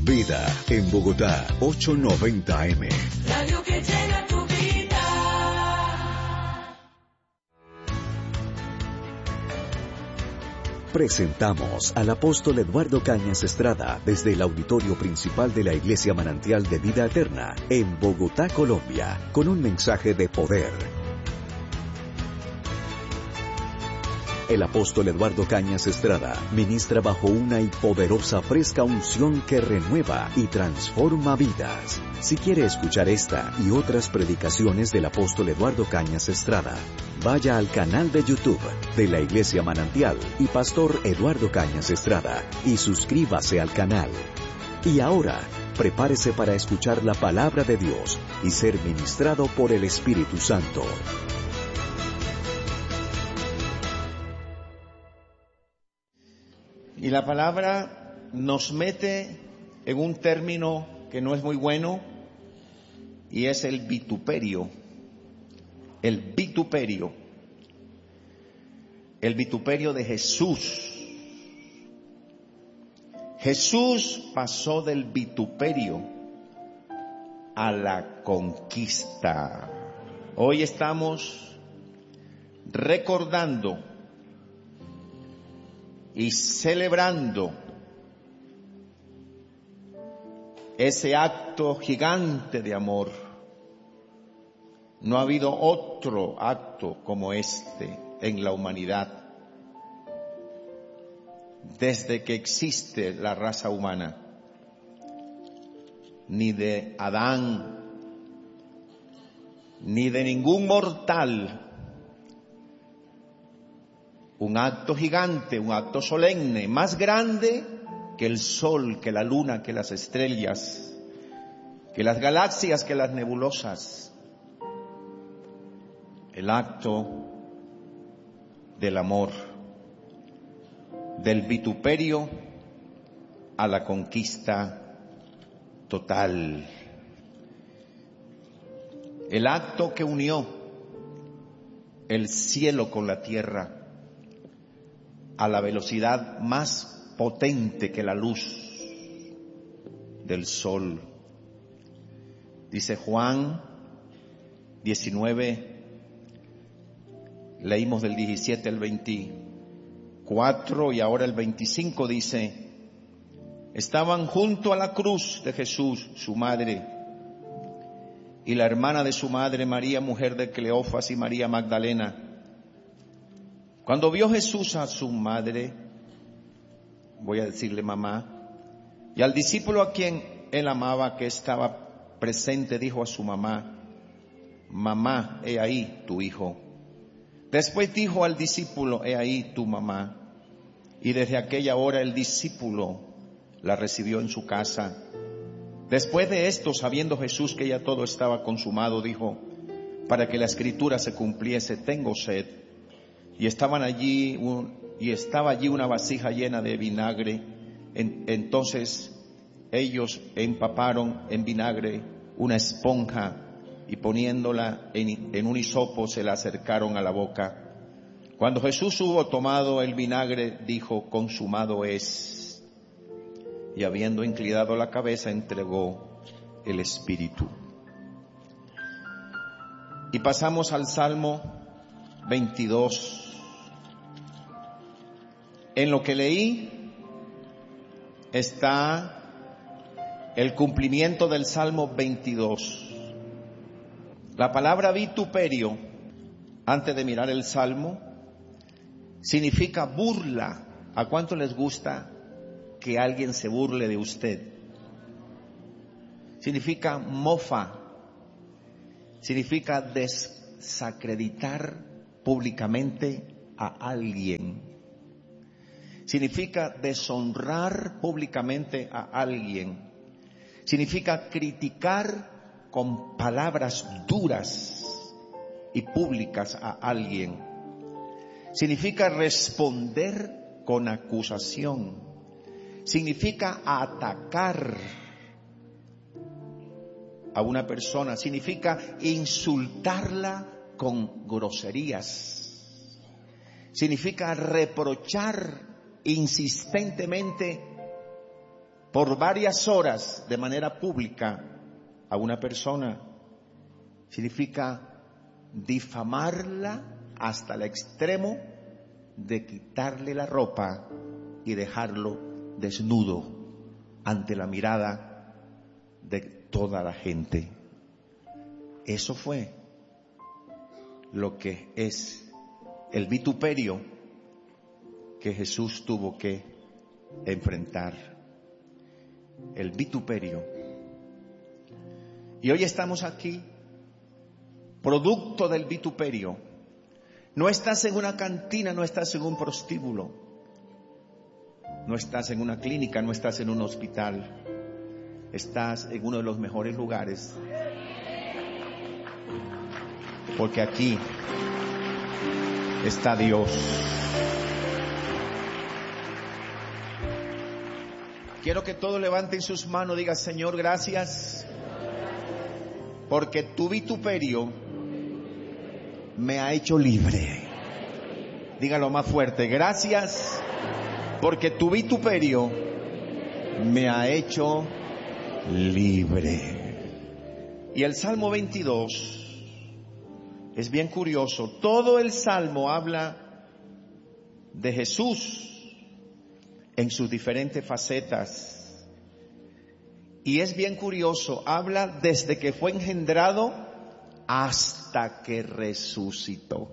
Vida en Bogotá, 890 AM. Radio que llena tu vida. Presentamos al apóstol Eduardo Cañas Estrada desde el auditorio principal de la Iglesia Manantial de Vida Eterna en Bogotá, Colombia, con un mensaje de poder. El apóstol Eduardo Cañas Estrada ministra bajo una y poderosa fresca unción que renueva y transforma vidas. Si quiere escuchar esta y otras predicaciones del apóstol Eduardo Cañas Estrada, vaya al canal de YouTube de la Iglesia Manantial y Pastor Eduardo Cañas Estrada y suscríbase al canal. Y ahora, prepárese para escuchar la palabra de Dios y ser ministrado por el Espíritu Santo. Y la palabra nos mete en un término que no es muy bueno, y es el vituperio. El vituperio. El vituperio de Jesús. Jesús pasó del vituperio a la conquista. Hoy estamos recordando y celebrando ese acto gigante de amor. No ha habido otro acto como este en la humanidad desde que existe la raza humana, ni de Adán, ni de ningún mortal. Un acto gigante, un acto solemne, más grande que el sol, que la luna, que las estrellas, que las galaxias, que las nebulosas. El acto del amor, del vituperio a la conquista total. El acto que unió el cielo con la tierra a la velocidad más potente que la luz del sol. Dice Juan 19, leímos del 17 al 24 y ahora el 25 dice: estaban junto a la cruz de Jesús, su madre, y la hermana de su madre, María, mujer de Cleofas, y María Magdalena. Cuando vio Jesús a su madre, voy a decirle mamá, y al discípulo a quien él amaba que estaba presente, dijo a su mamá: mamá, he ahí tu hijo. Después dijo al discípulo: he ahí tu mamá. Y desde aquella hora el discípulo la recibió en su casa. Después de esto, sabiendo Jesús que ya todo estaba consumado, dijo: para que la escritura se cumpliese, tengo sed. Y estaba allí una vasija llena de vinagre. Entonces ellos empaparon en vinagre una esponja y poniéndola en un hisopo se la acercaron a la boca. Cuando Jesús hubo tomado el vinagre, dijo: consumado es. Y habiendo inclinado la cabeza, entregó el espíritu. Y pasamos al Salmo 22. En lo que leí está el cumplimiento del Salmo 22. La palabra vituperio, antes de mirar el Salmo, significa burla. ¿A cuánto les gusta que alguien se burle de usted? Significa mofa. Significa desacreditar públicamente a alguien. Significa deshonrar públicamente a alguien. Significa criticar con palabras duras y públicas a alguien. Significa responder con acusación. Significa atacar a una persona. Significa insultarla con groserías. Significa reprochar insistentemente por varias horas de manera pública a una persona significa difamarla hasta el extremo de quitarle la ropa y dejarlo desnudo ante la mirada de toda la gente. Eso fue lo que es el vituperio que Jesús tuvo que enfrentar. El vituperio. Y hoy estamos aquí, producto del vituperio. No estás en una cantina, no estás en un prostíbulo, no estás en una clínica, no estás en un hospital. Estás en uno de los mejores lugares. Porque aquí está Dios. Quiero que todos levanten sus manos, digan: Señor, gracias, porque tu vituperio me ha hecho libre. Dígalo más fuerte: gracias, porque tu vituperio me ha hecho libre. Y el Salmo 22 es bien curioso. Todo el Salmo habla de Jesús en sus diferentes facetas. Y es bien curioso, habla desde que fue engendrado hasta que resucitó.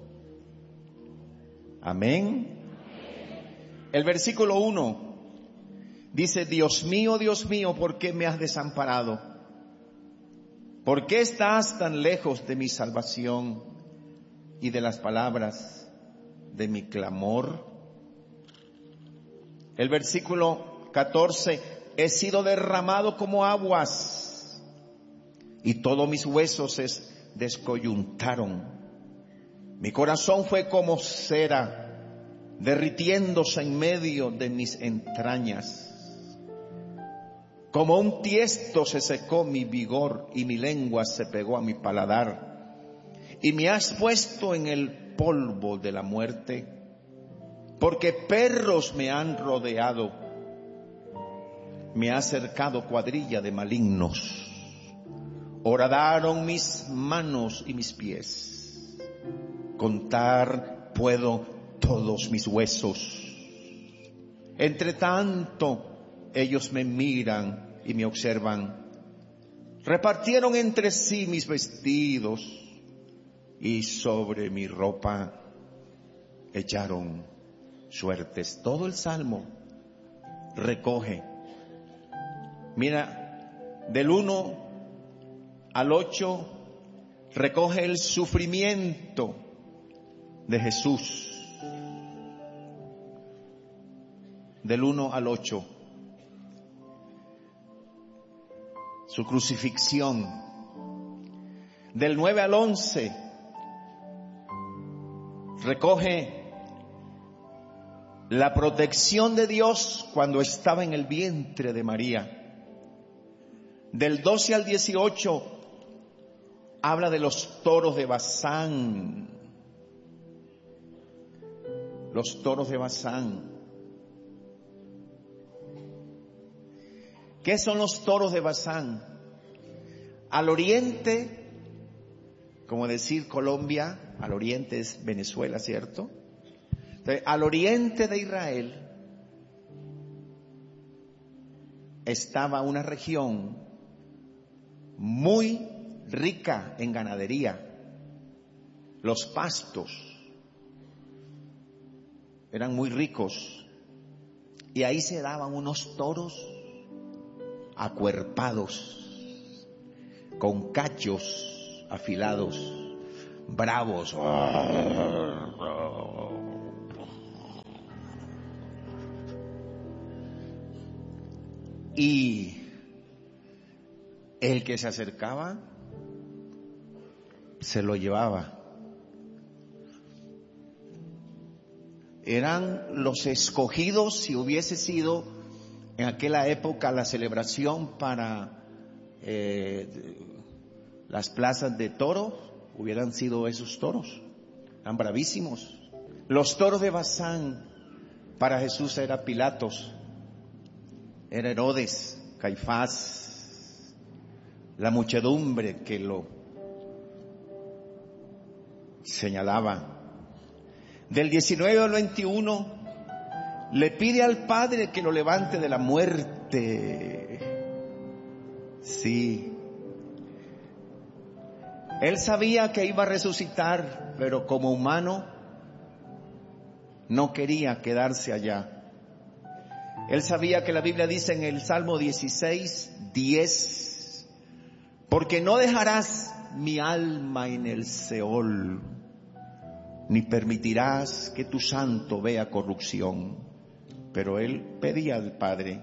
Amén. El versículo 1 dice: Dios mío, ¿por qué me has desamparado? ¿Por qué estás tan lejos de mi salvación y de las palabras de mi clamor? El versículo 14: he sido derramado como aguas y todos mis huesos se descoyuntaron. Mi corazón fue como cera, derritiéndose en medio de mis entrañas. Como un tiesto se secó mi vigor y mi lengua se pegó a mi paladar. Y me has puesto en el polvo de la muerte, porque perros me han rodeado. Me ha cercado cuadrilla de malignos. Horadaron mis manos y mis pies. Contar puedo todos mis huesos. Entre tanto, ellos me miran y me observan. Repartieron entre sí mis vestidos y sobre mi ropa echaron suertes. Todo el Salmo recoge. Mira, del 1 al 8 recoge el sufrimiento de Jesús. Del 1 al 8. Su crucifixión. Del 9 al 11 recoge la protección de Dios cuando estaba en el vientre de María. Del 12 al 18 habla de los toros de Basán. Los toros de Basán. ¿Qué son los toros de Basán? Al oriente, como decir Colombia, al oriente es Venezuela, ¿cierto? Entonces, al oriente de Israel estaba una región muy rica en ganadería. Los pastos eran muy ricos y ahí se daban unos toros acuerpados, con cachos afilados, bravos. Y el que se acercaba se lo llevaba. Eran los escogidos si hubiese sido en aquella época la celebración para las plazas de toros, hubieran sido esos toros. Eran bravísimos. Los toros de Basán para Jesús era Pilatos, era Herodes, Caifás, la muchedumbre que lo señalaba. Del 19 al 21 le pide al Padre que lo levante de la muerte. Sí. Él sabía que iba a resucitar, pero como humano no quería quedarse allá. Él sabía que la Biblia dice en el Salmo 16:10, porque no dejarás mi alma en el Seol, ni permitirás que tu santo vea corrupción. Pero él pedía al Padre.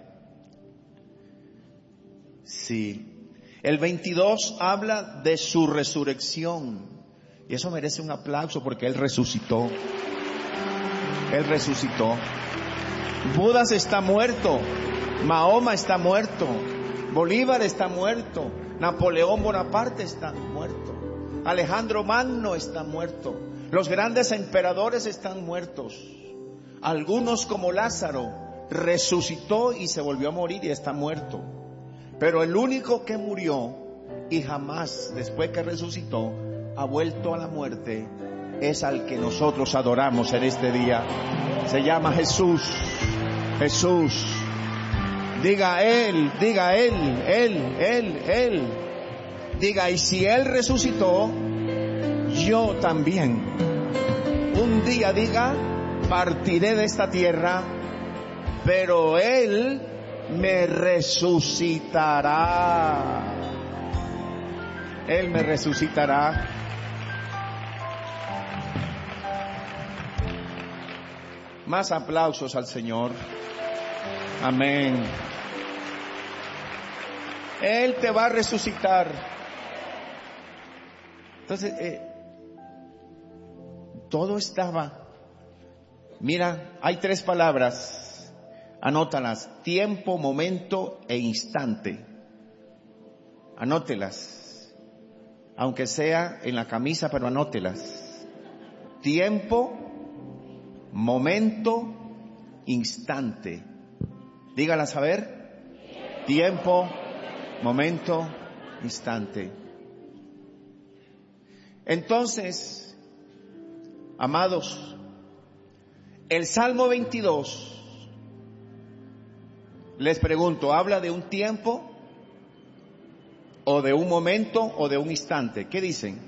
Sí. El 22 habla de su resurrección. Y eso merece un aplauso porque él resucitó. Él resucitó. Budas está muerto. Mahoma está muerto. Bolívar está muerto. Napoleón Bonaparte está muerto. Alejandro Magno está muerto. Los grandes emperadores están muertos. Algunos como Lázaro resucitó y se volvió a morir y está muerto. Pero el único que murió y jamás después que resucitó ha vuelto a la muerte es al que nosotros adoramos en este día. Se llama Jesús. Jesús. Diga Él, diga Él. Diga, y si Él resucitó, yo también. Un día diga, partiré de esta tierra, pero Él me resucitará. Él me resucitará. Más aplausos al Señor. Amén. Él te va a resucitar. Entonces, todo estaba. Mira, hay 3 palabras. Anótalas: tiempo, momento e instante. Anótelas. Aunque sea en la camisa, pero anótelas. Tiempo, momento, instante. Dígalas a ver. Tiempo, momento, instante. Entonces, amados, el Salmo 22, les pregunto, ¿habla de un tiempo o de un momento o de un instante? ¿Qué dicen?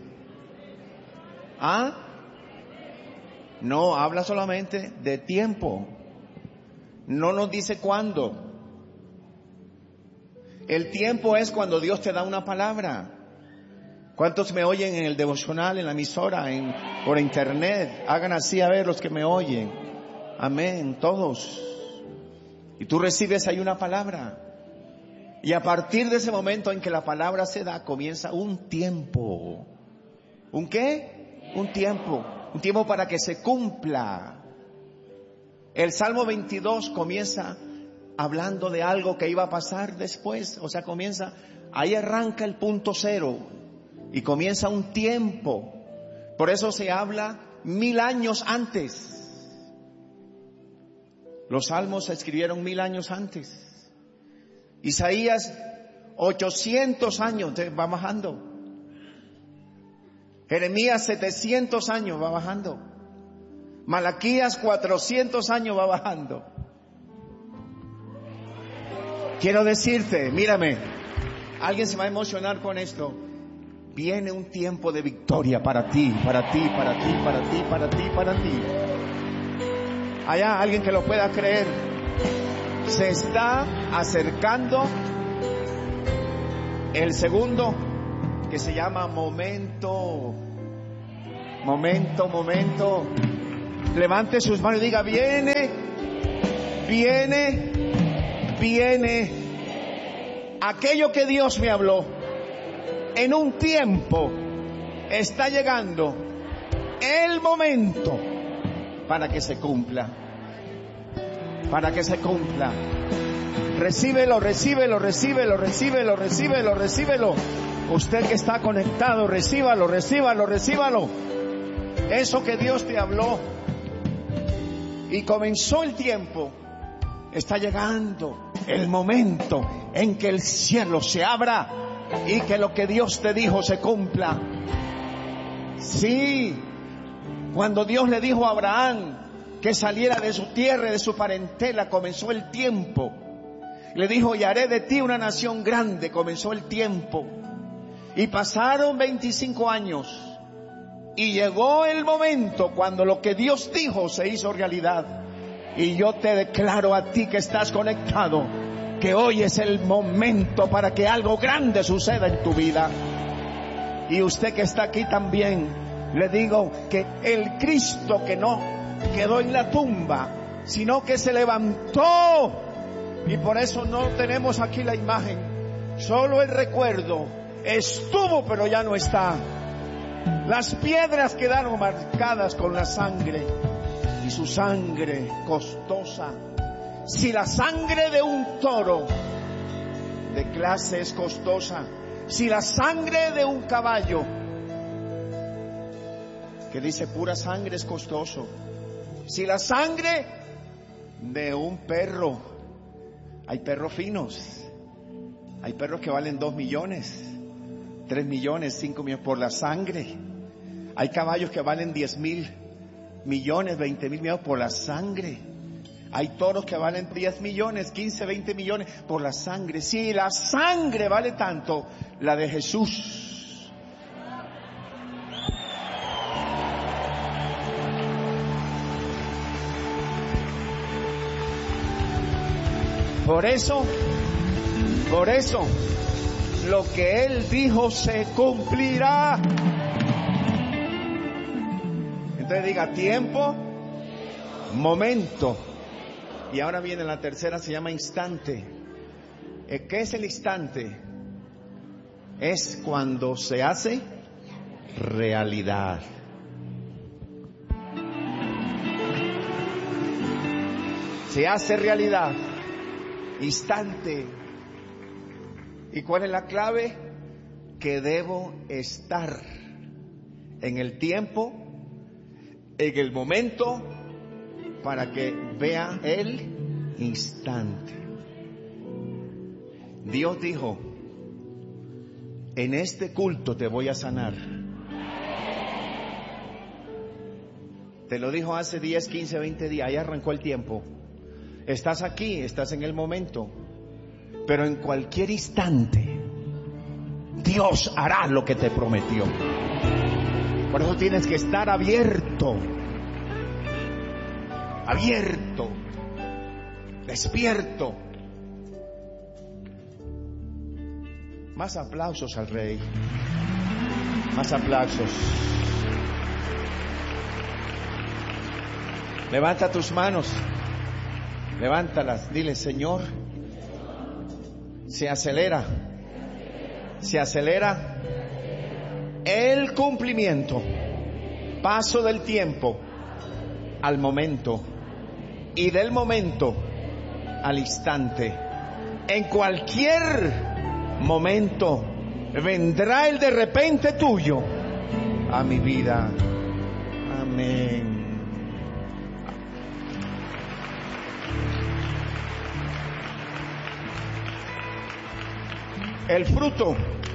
¿Ah? No, habla solamente de tiempo. No nos dice cuándo. El tiempo es cuando Dios te da una palabra. ¿Cuántos me oyen en el devocional, en la emisora, por internet? Hagan así a ver los que me oyen. Amén, todos. Y tú recibes ahí una palabra. Y a partir de ese momento en que la palabra se da, comienza un tiempo. ¿Un qué? Un tiempo. Un tiempo para que se cumpla. El Salmo 22 comienza hablando de algo que iba a pasar después. O sea, comienza, ahí arranca el punto cero. Y comienza un tiempo. Por eso se habla 1000 años antes. Los salmos se escribieron 1000 años antes. Isaías 800 años va bajando. Jeremías 700 años va bajando. Malaquías 400 años va bajando. Quiero decirte, mírame, alguien se va a emocionar con esto. Viene un tiempo de victoria para ti, para ti, para ti, para ti, para ti, para ti. Allá, alguien que lo pueda creer. Se está acercando el segundo, que se llama momento. Momento, momento. Levante sus manos y diga, viene, viene, viene. Aquello que Dios me habló en un tiempo, está llegando el momento para que se cumpla. Para que se cumpla. Recíbelo, recíbelo, recíbelo, recíbelo, recíbelo, recíbelo. Usted que está conectado, recíbalo, recíbalo, recíbalo. Eso que Dios te habló. Y comenzó el tiempo Está llegando el momento en que el cielo se abra y que lo que Dios te dijo se cumpla. Sí, cuando Dios le dijo a Abraham que saliera de su tierra y de su parentela, comenzó el tiempo. Le dijo, y haré de ti una nación grande, comenzó el tiempo. Y pasaron 25 años. Y llegó el momento cuando lo que Dios dijo se hizo realidad. Y yo te declaro a ti que estás conectado, que hoy es el momento para que algo grande suceda en tu vida. Y usted que está aquí también, le digo que el Cristo que no quedó en la tumba, sino que se levantó. Y por eso no tenemos aquí la imagen, solo el recuerdo. Estuvo pero ya no está. Las piedras quedaron marcadas con la sangre, y su sangre costosa. Si la sangre de un toro de clase es costosa, si la sangre de un caballo que dice pura sangre es costoso, si la sangre de un perro, hay perros finos, hay perros que valen 2 millones, 3 millones, 5 millones por la sangre. Hay caballos que valen 10,000 millones, 20,000 millones por la sangre. Hay toros que valen 10 millones, 15, 20 millones por la sangre. Si la sangre vale tanto, la de Jesús. Por eso, lo que Él dijo se cumplirá. Entonces diga tiempo, momento. Y ahora viene la tercera, se llama instante. ¿Qué es el instante? Es cuando se hace realidad. Se hace realidad. Instante. ¿Y cuál es la clave? Que debo estar en el tiempo, en el momento, para que vea el instante. Dios dijo, en este culto te voy a sanar. Te lo dijo hace 10, 15, 20 días, ahí arrancó el tiempo. Estás aquí, estás en el momento, pero en cualquier instante Dios hará lo que te prometió. Por eso tienes que estar abierto, despierto. Más aplausos al Rey, más aplausos. Levanta tus manos, levántalas, dile: Señor, se acelera el cumplimiento, paso del tiempo al momento y del momento al instante. En cualquier momento vendrá el de repente tuyo a mi vida. Amén. El fruto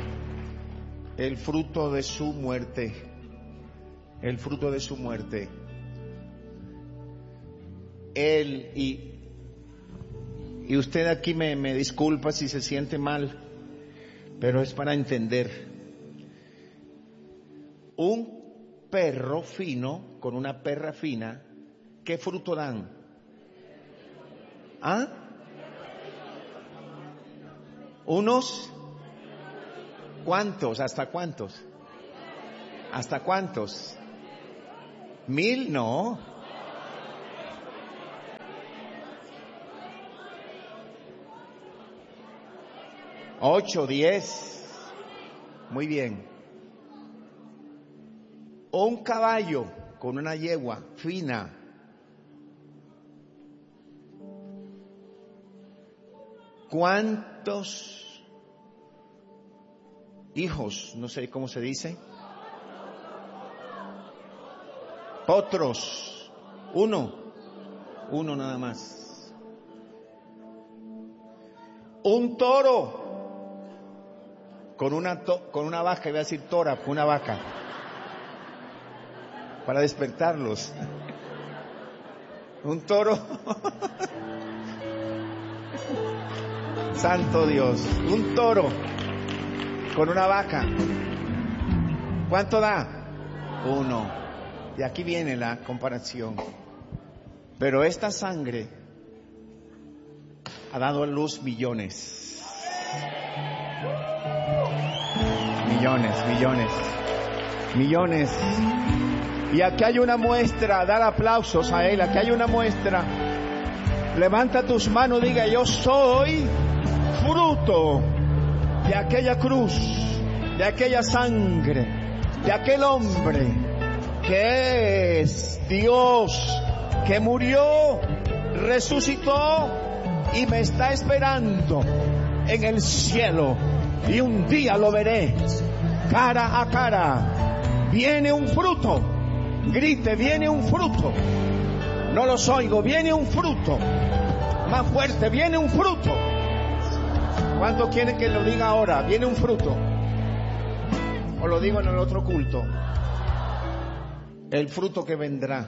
de su muerte, Él, y usted aquí me disculpa si se siente mal, pero es para entender. Un perro fino con una perra fina, ¿qué fruto dan? ¿Ah? ¿Unos? ¿Cuántos? ¿Hasta cuántos? ¿Hasta cuántos? 1,000, no. ¿8, 10? Muy bien. Un caballo con una yegua fina, ¿cuántos hijos? No sé cómo se dice. Potros. Uno nada más. un toro con una vaca, iba a decir tora, con una vaca, para despertarlos. Un toro. Santo Dios, un toro con una vaca. ¿Cuánto da? 1. Y aquí viene la comparación. Pero esta sangre ha dado a luz millones. Millones. Y aquí hay una muestra, dar aplausos a Él, aquí hay una muestra. Levanta tus manos, diga: yo soy fruto de aquella cruz, de aquella sangre, de aquel hombre que es Dios, que murió, resucitó y me está esperando en el cielo, y un día lo veré cara a cara. Viene un fruto, grite: viene un fruto. No los oigo, viene un fruto. Más fuerte, viene un fruto. ¿Cuánto quieren que lo diga ahora? Viene un fruto. O lo digo en el otro culto. El fruto que vendrá.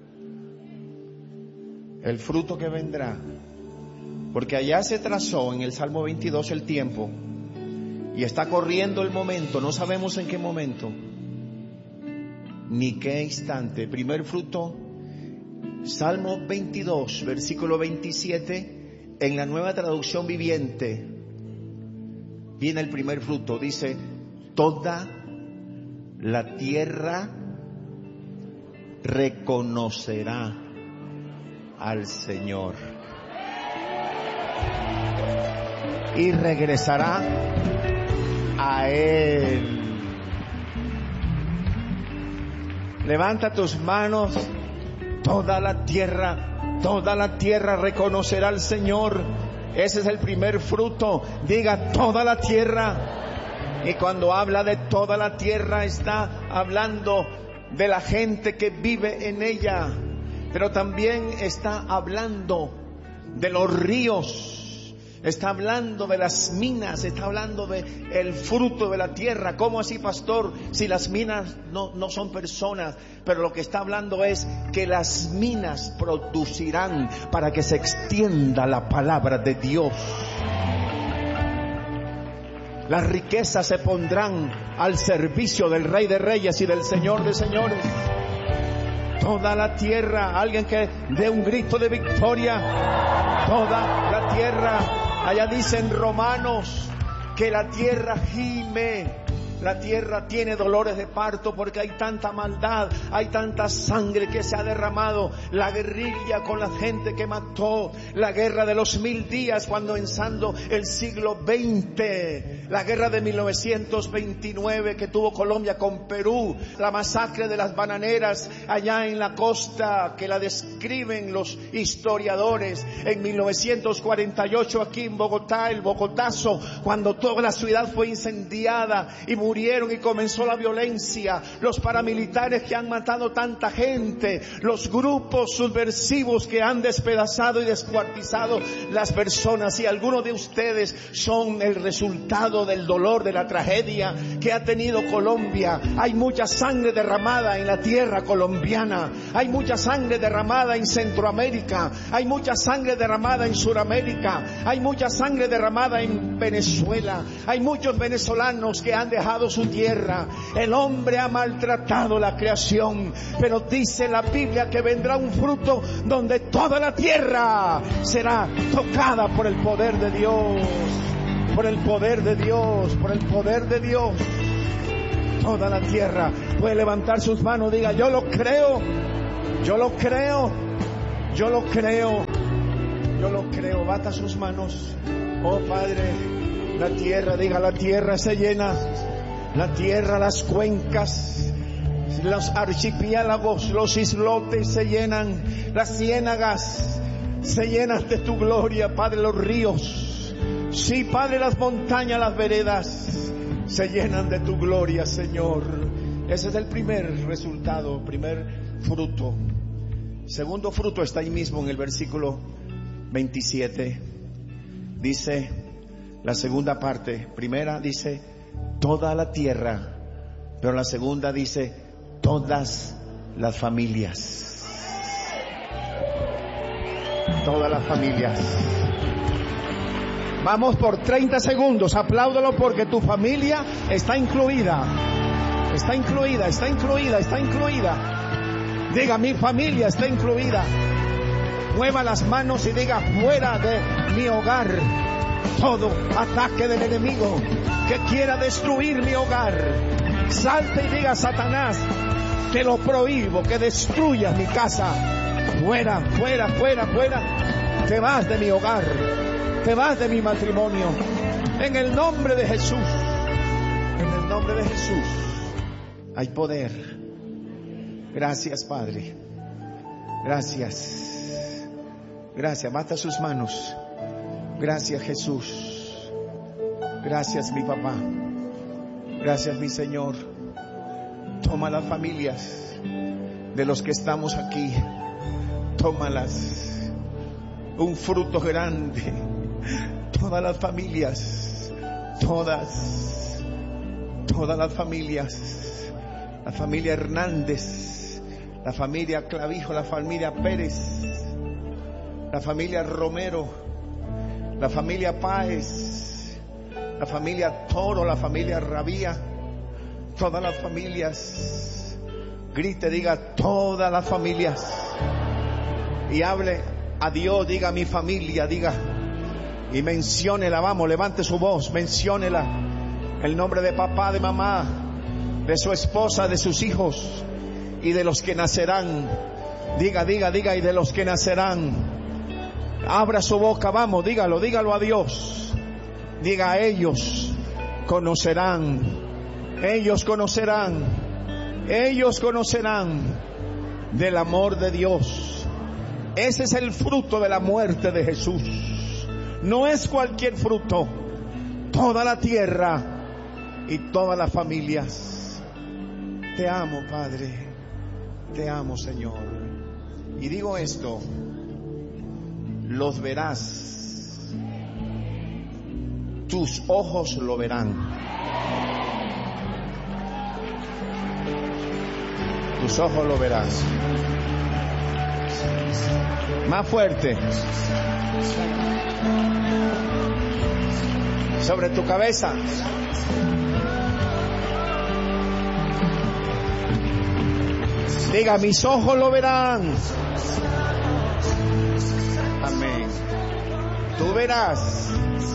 El fruto que vendrá. Porque allá se trazó en el Salmo 22 el tiempo. Y está corriendo el momento. No sabemos en qué momento. Ni qué instante. Primer fruto. Salmo 22, versículo 27. En la Nueva Traducción Viviente. Viene el primer fruto. Dice: toda la tierra reconocerá al Señor y regresará a Él. Levanta tus manos. Toda la tierra reconocerá al Señor. Ese es el primer fruto. Diga: toda la tierra. Y cuando habla de toda la tierra, está hablando de la gente que vive en ella, pero también está hablando de los ríos, está hablando de las minas, está hablando de el fruto de la tierra. ¿Cómo así, pastor? Si las minas no son personas, pero lo que está hablando es que las minas producirán para que se extienda la palabra de Dios. Las riquezas se pondrán al servicio del Rey de Reyes y del Señor de Señores. Toda la tierra, alguien que dé un grito de victoria. Toda la tierra. Allá dicen Romanos que la tierra gime. La tierra tiene dolores de parto porque hay tanta maldad, hay tanta sangre que se ha derramado. La guerrilla con la gente que mató, la guerra de los 1000 días cuando ensando el siglo XX, la guerra de 1929 que tuvo Colombia con Perú, la masacre de las bananeras allá en la costa que la describen los historiadores, en 1948 aquí en Bogotá, el Bogotazo, cuando toda la ciudad fue incendiada y murieron y comenzó la violencia, los paramilitares que han matado tanta gente, los grupos subversivos que han despedazado y descuartizado las personas, y algunos de ustedes son el resultado del dolor, de la tragedia que ha tenido Colombia. Hay mucha sangre derramada en la tierra colombiana, hay mucha sangre derramada en Centroamérica, hay mucha sangre derramada en Suramérica, hay mucha sangre derramada en Venezuela, hay muchos venezolanos que han dejado su tierra. El hombre ha maltratado la creación, pero dice la Biblia que vendrá un fruto donde toda la tierra será tocada por el poder de Dios, por el poder de Dios, por el poder de Dios. Toda la tierra puede levantar sus manos, diga: yo lo creo, yo lo creo, yo lo creo, yo lo creo. Bata sus manos. Oh Padre, la tierra, diga: la tierra se llena. La tierra, las cuencas, los archipiélagos, los islotes se llenan, las ciénagas se llenan de tu gloria, Padre. Los ríos, sí, Padre, las montañas, las veredas se llenan de tu gloria, Señor. Ese es el primer resultado, primer fruto. Segundo fruto está ahí mismo en el versículo 27. Dice: La segunda parte, primera dice toda la tierra, pero la segunda dice todas las familias. Todas las familias. Vamos por 30 segundos, apláudalo porque tu familia está incluida. Está incluida, está incluida, está incluida. Diga, mi familia está incluida. Mueva las manos y diga, fuera de mi hogar todo ataque del enemigo que quiera destruir mi hogar. Salte y diga, Satanás, te lo prohíbo, que destruyas mi casa. Fuera, fuera, fuera, fuera. Te vas de mi hogar, te vas de mi matrimonio. En el nombre de Jesús, en el nombre de Jesús hay poder. Gracias, Padre. Gracias. Gracias, bata sus manos. Gracias, Jesús. Gracias, mi papá. Gracias, mi Señor. Toma las familias de los que estamos aquí. Tómalas. Un fruto grande. Todas las familias. Todas las familias. La familia Hernández. La familia Clavijo. La familia Pérez. La familia Romero, la familia Páez, la familia Toro, la familia Rabía, todas las familias. Grite, diga, todas las familias. Y hable a Dios, diga, mi familia, diga. Y menciónela, vamos, levante su voz, menciónela. El nombre de papá, de mamá, de su esposa, de sus hijos y de los que nacerán. Diga, diga, diga, y de los que nacerán. Abra su boca, vamos, dígalo, dígalo a Dios. Diga, ellos conocerán, ellos conocerán, ellos conocerán del amor de Dios. Ese es el fruto de la muerte de Jesús. No es cualquier fruto. Toda la tierra y todas las familias. Te amo, Padre. Te amo, Señor. Y digo esto. Los verás. Tus ojos lo verán. Tus ojos lo verás. Más fuerte. Sobre tu cabeza. Diga, mis ojos lo verán. Amén. Tú verás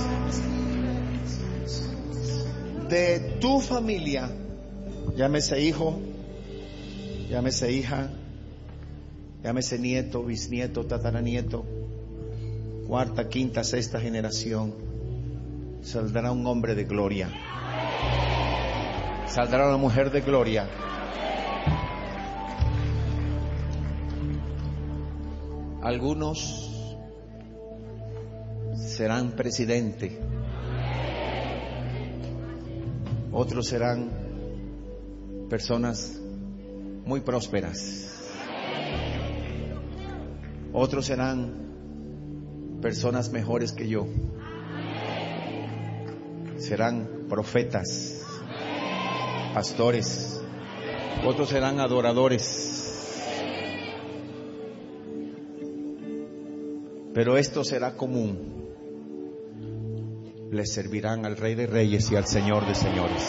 de tu familia, llámese hijo, llámese hija, llámese nieto, bisnieto, tataranieto, cuarta, quinta, sexta generación, saldrá un hombre de gloria, saldrá una mujer de gloria. Algunos serán presidente, otros serán personas muy prósperas, otros serán personas mejores que yo, serán profetas, pastores, otros serán adoradores. Pero esto será común. Les servirán al Rey de Reyes y al Señor de Señores.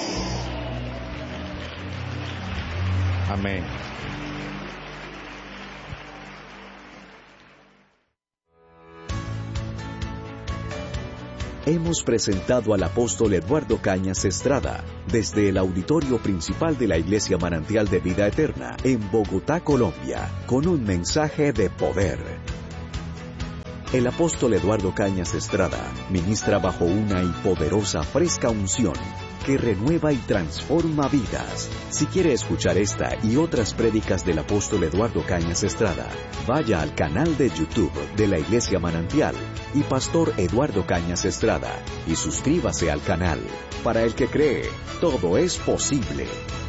Amén. Hemos presentado al apóstol Eduardo Cañas Estrada desde el auditorio principal de la Iglesia Manantial de Vida Eterna en Bogotá, Colombia, con un mensaje de poder. El apóstol Eduardo Cañas Estrada ministra bajo una y poderosa fresca unción que renueva y transforma vidas. Si quiere escuchar esta y otras prédicas del apóstol Eduardo Cañas Estrada, vaya al canal de YouTube de la Iglesia Manantial y Pastor Eduardo Cañas Estrada y suscríbase al canal. Para el que cree, todo es posible.